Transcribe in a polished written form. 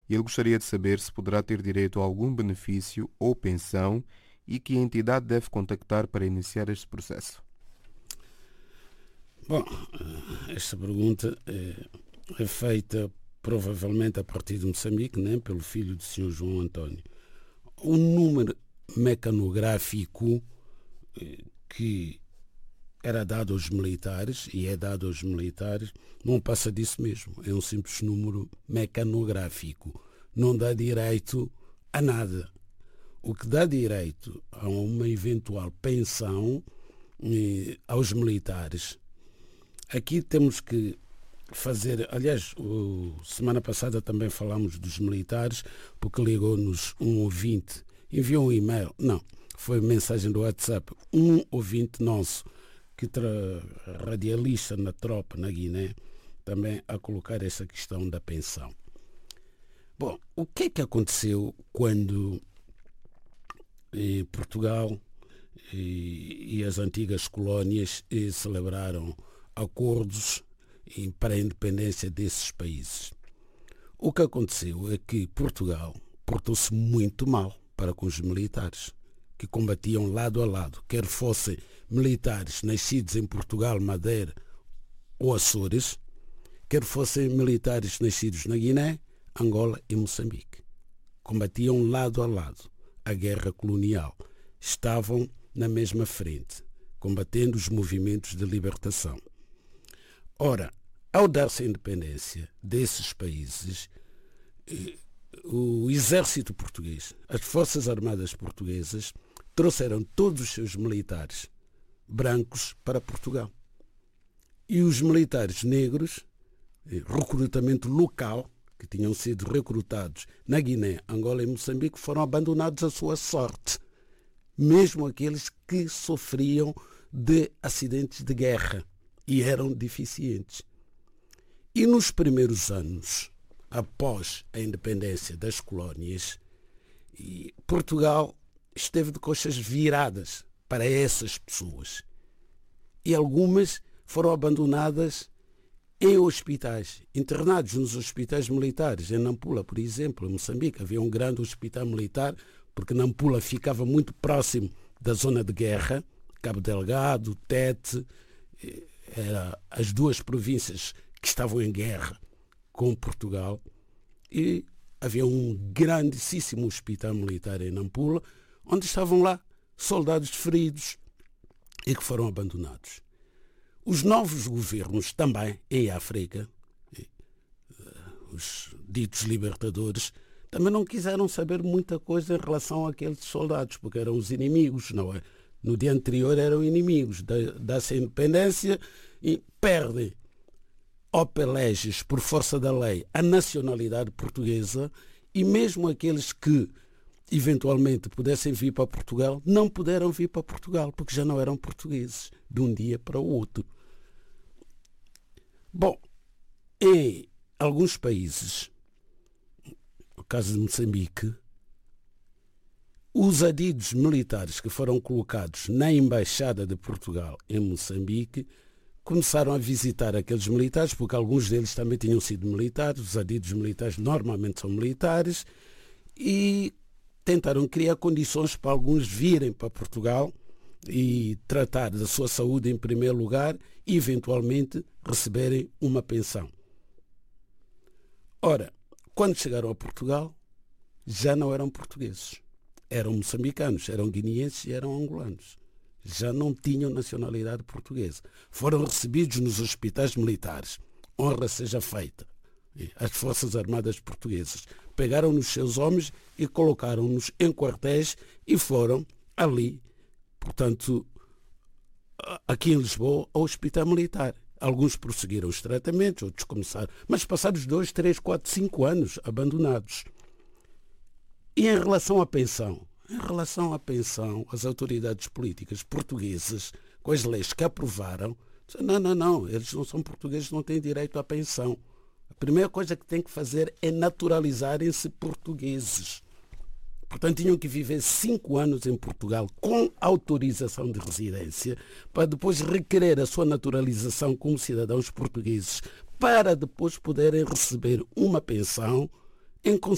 e ele gostaria de saber se poderá ter direito a algum benefício ou pensão e que entidade deve contactar para iniciar este processo. Bom, esta pergunta é feita provavelmente a partir de Moçambique, né, pelo filho do Sr. João António. O número mecanográfico que era dado aos militares, e é dado aos militares, não passa disso mesmo. É um simples número mecanográfico. Não dá direito a nada. O que dá direito a uma eventual pensão aos militares. Aqui temos que fazer, aliás, semana passada também falámos dos militares, porque ligou-nos um ouvinte, enviou um e-mail, não, foi mensagem do WhatsApp, um ouvinte nosso, que radialista na tropa, na Guiné, também a colocar essa questão da pensão. Bom, o que é que aconteceu quando Portugal e as antigas colónias celebraram acordos para a independência desses países? O que aconteceu é que Portugal portou-se muito mal para com os militares, que combatiam lado a lado, quer fossem militares nascidos em Portugal, Madeira ou Açores, quer fossem militares nascidos na Guiné, Angola e Moçambique. Combatiam lado a lado a guerra colonial. Estavam na mesma frente, combatendo os movimentos de libertação. Ora, ao dar-se a independência desses países, o exército português, as forças armadas portuguesas, trouxeram todos os seus militares brancos para Portugal. E os militares negros, recrutamento local, que tinham sido recrutados na Guiné, Angola e Moçambique, foram abandonados à sua sorte. Mesmo aqueles que sofriam de acidentes de guerra e eram deficientes. E nos primeiros anos, após a independência das colónias, Portugal esteve de coxas viradas para essas pessoas. E algumas foram abandonadas em hospitais, internados nos hospitais militares. Em Nampula, por exemplo, em Moçambique, havia um grande hospital militar, porque Nampula ficava muito próximo da zona de guerra, Cabo Delgado, Tete, eram as duas províncias que estavam em guerra com Portugal, e havia um grandíssimo hospital militar em Nampula, onde estavam lá soldados feridos e que foram abandonados. Os novos governos também em África, os ditos libertadores, também não quiseram saber muita coisa em relação àqueles soldados, porque eram os inimigos, não é? No dia anterior eram inimigos, dá-se a independência e perdem opeleges por força da lei a nacionalidade portuguesa, e mesmo aqueles que eventualmente pudessem vir para Portugal não puderam vir para Portugal, porque já não eram portugueses de um dia para o outro. Bom, em alguns países, no caso de Moçambique, os adidos militares que foram colocados na Embaixada de Portugal em Moçambique começaram a visitar aqueles militares, porque alguns deles também tinham sido militares, os adidos militares normalmente são militares, e tentaram criar condições para alguns virem para Portugal e tratar da sua saúde em primeiro lugar e eventualmente receberem uma pensão. Ora, quando chegaram a Portugal, já não eram portugueses. Eram moçambicanos, eram guineenses e eram angolanos. Já não tinham nacionalidade portuguesa. Foram recebidos nos hospitais militares. Honra seja feita. As Forças Armadas Portuguesas pegaram nos seus homens e colocaram-nos em quartéis e foram ali, portanto, aqui em Lisboa, ao Hospital Militar. Alguns prosseguiram os tratamentos, outros começaram, mas passados 2, 3, 4, 5 anos abandonados. E em relação à pensão? Em relação à pensão, as autoridades políticas portuguesas, com as leis que aprovaram, disseram, não, eles não são portugueses, não têm direito à pensão. A primeira coisa que têm que fazer é naturalizarem-se portugueses. Portanto, tinham que viver 5 anos em Portugal com autorização de residência para depois requerer a sua naturalização como cidadãos portugueses, para depois poderem receber uma pensão em